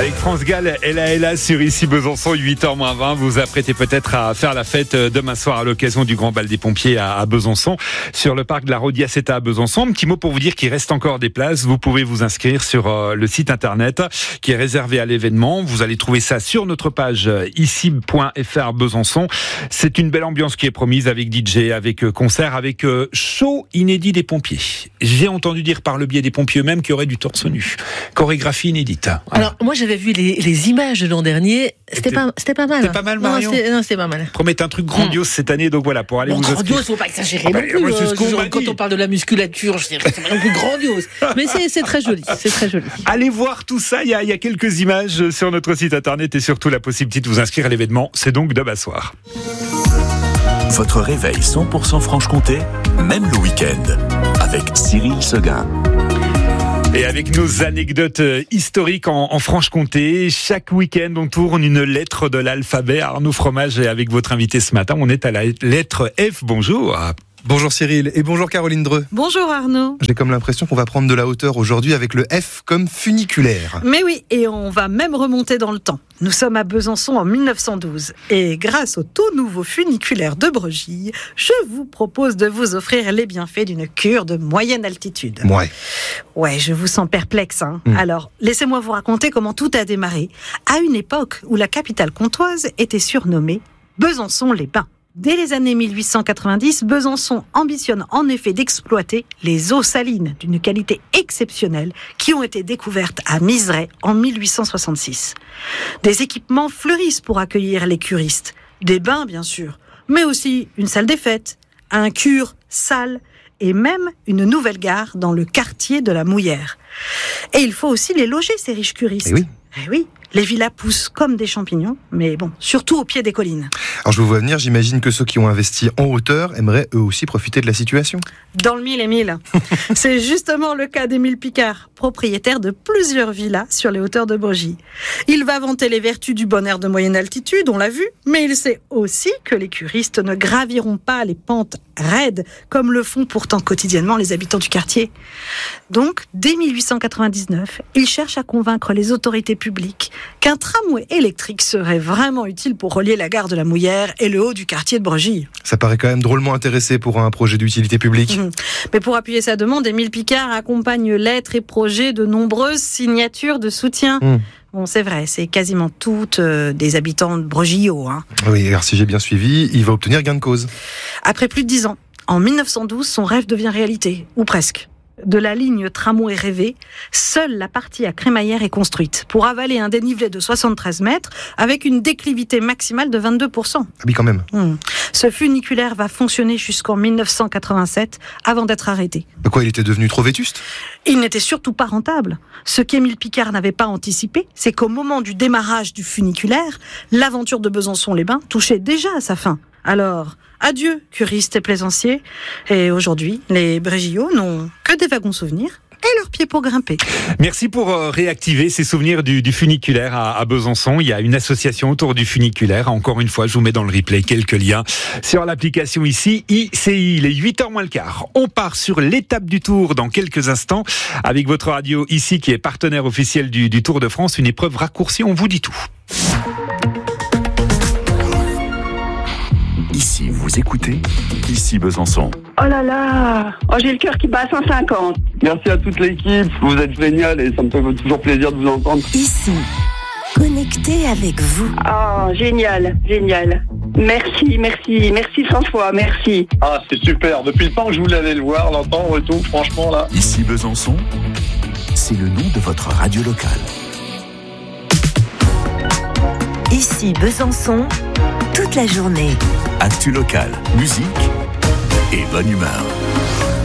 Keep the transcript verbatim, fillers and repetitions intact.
Avec France Gall, Ella Ella sur Ici Besançon, huit heures moins vingt. Vous vous apprêtez peut-être à faire la fête demain soir à l'occasion du Grand Bal des Pompiers à Besançon, sur le parc de la Rodiaceta à Besançon. Un petit mot pour vous dire qu'il reste encore des places. Vous pouvez vous inscrire sur le site internet qui est réservé à l'événement. Vous allez trouver ça sur notre page ici point f r Besançon. C'est une belle ambiance qui est promise avec D J, avec concert, avec show inédit des pompiers. J'ai entendu dire par le biais des pompiers eux-mêmes qu'il y aurait du torse nu. Chorégraphie inédite. Voilà. Alors, moi, j'avais vu les, les images de l'an dernier. C'était pas, c'était pas mal. C'était pas mal, Marion. Non, c'était, non, c'était pas mal. Promet un truc grandiose mmh. cette année, donc voilà, pour aller bon, vous inscrire. Grandiose, faut pas exagérer. Ah bah, non plus, moi, c'est ce qu'on genre, m'a quand dit. on parle de la musculature, c'est pas non plus grandiose. Mais c'est, c'est très joli. C'est très joli. Allez voir tout ça. Il y a, il y a quelques images sur notre site internet et surtout la possibilité de vous inscrire à l'événement. C'est donc demain soir. Votre réveil cent pour cent Franche-Comté, même le week-end, avec Cyril Seguin. Et avec nos anecdotes historiques en, en Franche-Comté, chaque week-end on tourne une lettre de l'alphabet. Arnaud Fromage est avec votre invité ce matin. On est à la lettre F. Bonjour. Bonjour Cyril et bonjour Caroline Dreux. Bonjour Arnaud. J'ai comme l'impression qu'on va prendre de la hauteur aujourd'hui avec le F comme funiculaire. Mais oui, et on va même remonter dans le temps. Nous sommes à Besançon en mille neuf cent douze et grâce au tout nouveau funiculaire de Bregy, je vous propose de vous offrir les bienfaits d'une cure de moyenne altitude. Ouais. Ouais, je vous sens perplexe. Hein. Mmh. Alors, laissez-moi vous raconter comment tout a démarré à une époque où la capitale comtoise était surnommée Besançon-les-Bains. Dès les années mille huit cent quatre-vingt-dix, Besançon ambitionne en effet d'exploiter les eaux salines d'une qualité exceptionnelle qui ont été découvertes à Mizeray en mille huit cent soixante-six. Des équipements fleurissent pour accueillir les curistes. Des bains, bien sûr, mais aussi une salle des fêtes, un cure, salle et même une nouvelle gare dans le quartier de la Mouillère. Et il faut aussi les loger, ces riches curistes. Eh oui. Eh oui. Les villas poussent comme des champignons, mais bon, surtout au pied des collines. Alors je vous vois venir, j'imagine que ceux qui ont investi en hauteur aimeraient eux aussi profiter de la situation. Dans le mille et mille. C'est justement le cas d'Émile Picard, propriétaire de plusieurs villas sur les hauteurs de Bregy. Il va vanter les vertus du bon air de moyenne altitude, on l'a vu, mais il sait aussi que les curistes ne graviront pas les pentes raides comme le font pourtant quotidiennement les habitants du quartier. Donc, dès mille huit cent quatre-vingt-dix-neuf, il cherche à convaincre les autorités publiques qu'un tramway électrique serait vraiment utile pour relier la gare de la Mouillère et le haut du quartier de Bregy. Ça paraît quand même drôlement intéressé pour un projet d'utilité publique. Mmh. Mais pour appuyer sa demande, Émile Picard accompagne lettres et projets de nombreuses signatures de soutien. Mmh. Bon, c'est vrai, c'est quasiment toutes euh, des habitants de Bregy-Haut. Hein. Oui, alors si j'ai bien suivi, il va obtenir gain de cause. Après plus de dix ans, en mille neuf cent douze, son rêve devient réalité, ou presque. De la ligne tramway rêvée, seule la partie à crémaillère est construite pour avaler un dénivelé de soixante-treize mètres avec une déclivité maximale de vingt-deux pour cent. Ah oui, quand même. Mmh. Ce funiculaire va fonctionner jusqu'en mille neuf cent quatre-vingt-sept avant d'être arrêté. De quoi, il était devenu trop vétuste ? Il n'était surtout pas rentable. Ce qu'Émile Picard n'avait pas anticipé, c'est qu'au moment du démarrage du funiculaire, l'aventure de Besançon-les-Bains touchait déjà à sa fin. Alors, adieu, curistes et plaisanciers. Et aujourd'hui, les Brégiaux n'ont que des wagons souvenirs et leurs pieds pour grimper. Merci pour euh, réactiver ces souvenirs du, du funiculaire à, à Besançon. Il y a une association autour du funiculaire. Encore une fois, je vous mets dans le replay quelques liens sur l'application ici, I C I. Il est huit heures moins le quart. On part sur l'étape du Tour dans quelques instants avec votre radio ici qui est partenaire officiel du, du Tour de France. Une épreuve raccourcie, on vous dit tout. Ici, vous écoutez Ici Besançon. Oh là là, oh, j'ai le cœur qui bat à cent cinquante. Merci à toute l'équipe, vous êtes génial et ça me fait toujours plaisir de vous entendre. Ici, connecté avec vous. Oh, génial, génial. Merci, merci, merci François, merci. Ah, c'est super, depuis le temps que je voulais aller le voir, l'entendre et tout, franchement là. Ici Besançon, c'est le nom de votre radio locale. Ici Besançon, toute la journée. Actu locale, musique et bonne humeur.